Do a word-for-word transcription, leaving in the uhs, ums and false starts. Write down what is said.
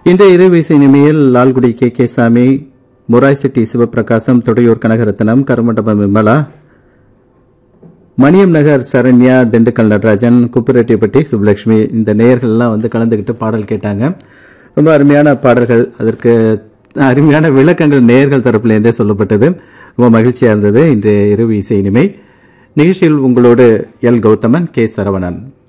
இன்றைய இரவு இசை நிமையில் லால்குடி கே கே சாமி, முராய்செட்டி சிவபிரகாசம், தொடையூர் கனகரத்னம், கருமண்டபம் விமலா, மணியம் நகர் சரண்யா, திண்டுக்கல் நடராஜன், குப்புரெட்டிப்பட்டி சுப்புலட்சுமி இந்த நேயர்கள்லாம் வந்து கலந்துக்கிட்டு பாடல் கேட்டாங்க. ரொம்ப அருமையான பாடல்கள், அதற்கு அருமையான விளக்கங்கள் நேயர்கள் தரப்புலேருந்தே சொல்லப்பட்டது. ரொம்ப மகிழ்ச்சியாக இருந்தது இன்றைய இரவு இசை இனிமை நிகழ்ச்சியில். உங்களோடு எல் கௌதமன், கே சரவணன்.